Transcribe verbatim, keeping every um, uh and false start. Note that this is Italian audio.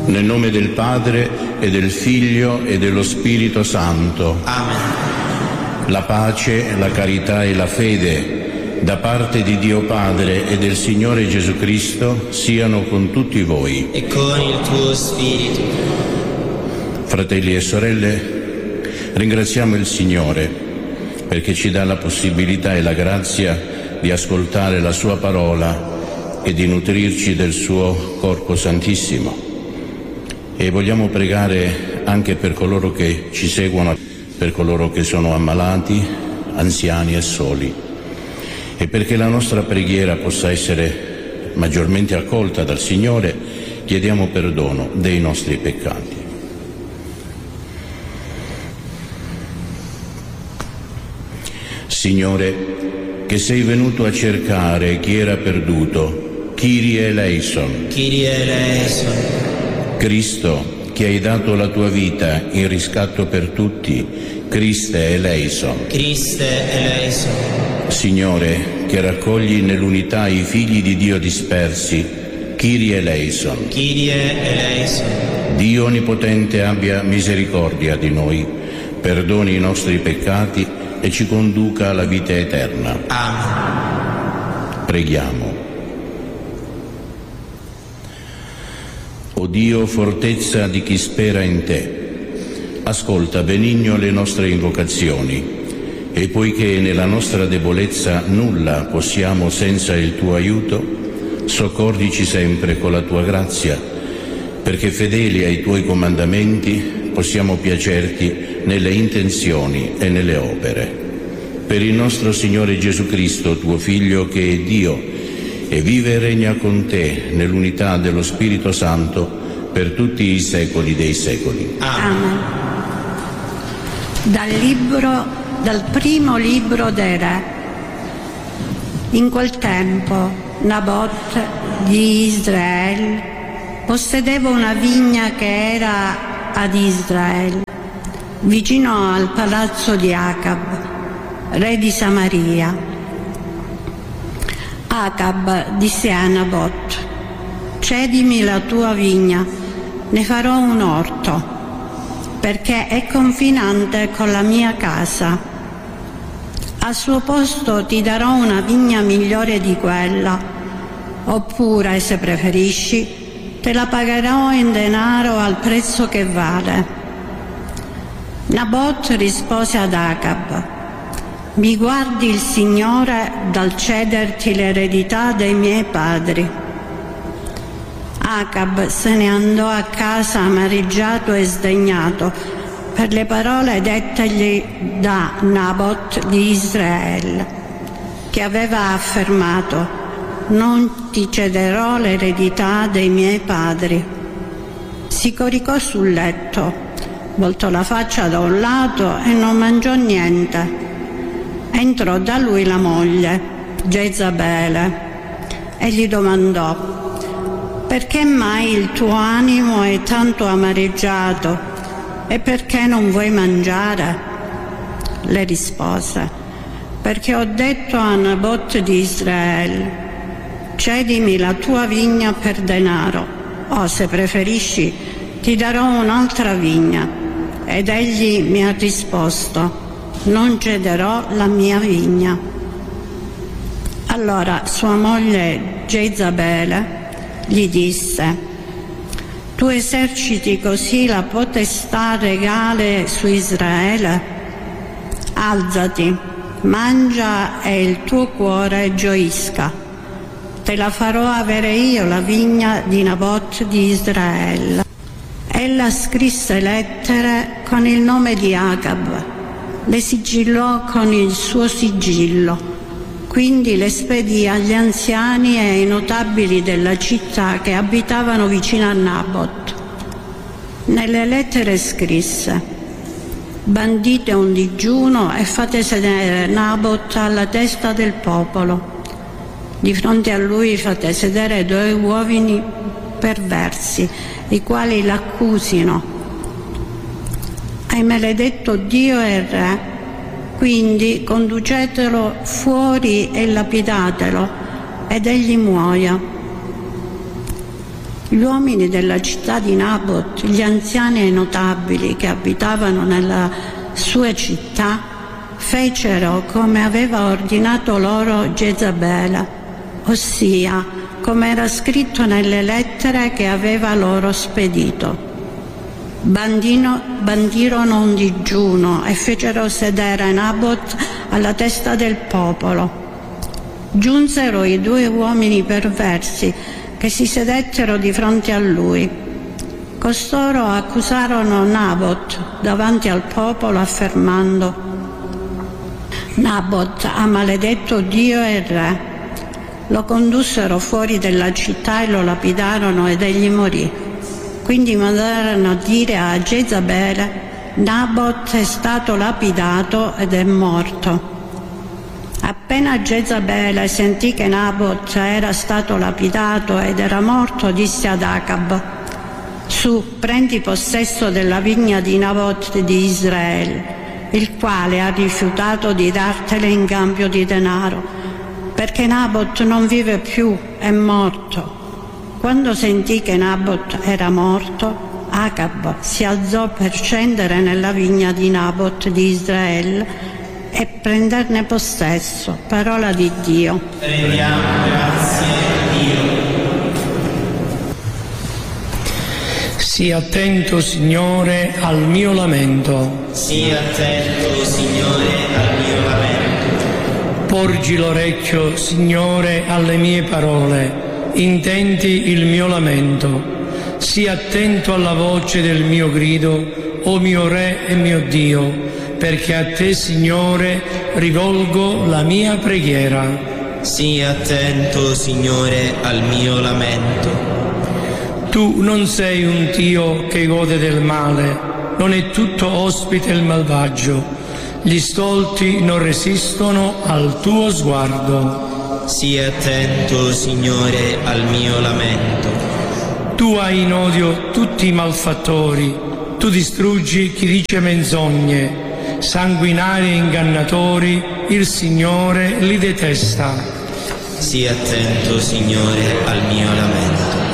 Nel nome del Padre e del Figlio e dello Spirito Santo. Amen. La pace, la carità e la fede da parte di Dio Padre e del Signore Gesù Cristo siano con tutti voi. E con il tuo spirito. Fratelli e sorelle, ringraziamo il Signore perché ci dà la possibilità e la grazia di ascoltare la sua parola e di nutrirci del suo corpo santissimo. E vogliamo pregare anche per coloro che ci seguono, per coloro che sono ammalati, anziani e soli, e perché la nostra preghiera possa essere maggiormente accolta dal Signore, chiediamo perdono dei nostri peccati. Signore, che sei venuto a cercare chi era perduto, Kyrie eleison. Kyrie eleison. Cristo, che hai dato la tua vita in riscatto per tutti, Christe eleison. Christe eleison. Signore, che raccogli nell'unità i figli di Dio dispersi, Kyrie eleison. Kyrie eleison. Dio Onnipotente abbia misericordia di noi, perdoni i nostri peccati e ci conduca alla vita eterna. Amen. Preghiamo. O Dio, fortezza di chi spera in te, ascolta benigno le nostre invocazioni e poiché nella nostra debolezza nulla possiamo senza il tuo aiuto, soccorrici sempre con la tua grazia, perché fedeli ai tuoi comandamenti possiamo piacerti nelle intenzioni e nelle opere. Per il nostro Signore Gesù Cristo, tuo Figlio, che è Dio e vive e regna con te nell'unità dello Spirito Santo per tutti i secoli dei secoli. Amen. Dal libro, dal primo libro dei Re. In quel tempo Nabot di Israele possedeva una vigna che era ad Israele, vicino al palazzo di Acab, re di Samaria. Acab disse a Nabot: cedimi la tua vigna, ne farò un orto, perché è confinante con la mia casa. Al suo posto ti darò una vigna migliore di quella, oppure, se preferisci, te la pagherò in denaro al prezzo che vale. Nabot rispose ad Acab: mi guardi il Signore dal cederti l'eredità dei miei padri. Acab se ne andò a casa amareggiato e sdegnato per le parole dettegli da Nabot di Israele, che aveva affermato: non ti cederò l'eredità dei miei padri. Si coricò sul letto, voltò la faccia da un lato e non mangiò niente. Entrò da lui la moglie, Jezabele, e gli domandò: perché mai il tuo animo è tanto amareggiato e perché non vuoi mangiare? Le rispose: perché ho detto a Nabot di Israele: cedimi la tua vigna per denaro, o se preferisci ti darò un'altra vigna. Ed egli mi ha risposto: non cederò la mia vigna. Allora sua moglie Jezabele gli disse: tu eserciti così la potestà regale su Israele? Alzati, mangia e il tuo cuore gioisca. Te la farò avere io la vigna di Nabot di Israele. Ella scrisse lettere con il nome di Acab, le sigillò con il suo sigillo, quindi le spedì agli anziani e ai notabili della città che abitavano vicino a Nabot. Nelle lettere scrisse: bandite un digiuno e fate sedere Nabot alla testa del popolo. Di fronte a lui fate sedere due uomini perversi, i quali l'accusino. Hai maledetto Dio e il Re, quindi conducetelo fuori e lapidatelo, ed egli muoia. Gli uomini della città di Nabot, gli anziani e i notabili che abitavano nella sua città, fecero come aveva ordinato loro Jezabele, ossia come era scritto nelle lettere che aveva loro spedito. Bandino, bandirono un digiuno e fecero sedere Nabot alla testa del popolo. Giunsero i due uomini perversi che si sedettero di fronte a lui. Costoro accusarono Nabot davanti al popolo affermando: Nabot ha maledetto Dio e il re. Lo condussero fuori della città e lo lapidarono ed egli morì. Quindi mandarono a dire a Jezabele: Nabot è stato lapidato ed è morto. Appena Jezabele sentì che Nabot era stato lapidato ed era morto, disse ad Acab: su, prendi possesso della vigna di Nabot di Israele, il quale ha rifiutato di dartele in cambio di denaro, perché Nabot non vive più, è morto. Quando sentì che Nabot era morto, Acab si alzò per scendere nella vigna di Nabot di Israele e prenderne possesso. Parola di Dio. Rendiamo grazie a Dio. Sii attento, Signore, al mio lamento. Sii attento, Signore, al mio lamento. Porgi l'orecchio, Signore, alle mie parole. Intenti il mio lamento. Sii attento alla voce del mio grido, o mio Re e mio Dio, perché a te, Signore, rivolgo la mia preghiera. Sii attento, Signore, al mio lamento. Tu non sei un Dio che gode del male, non è tutto ospite il malvagio. Gli stolti non resistono al tuo sguardo. Sii attento, Signore, al mio lamento. Tu hai in odio tutti i malfattori, tu distruggi chi dice menzogne, sanguinari e ingannatori, il Signore li detesta. Sii attento, Signore, al mio lamento.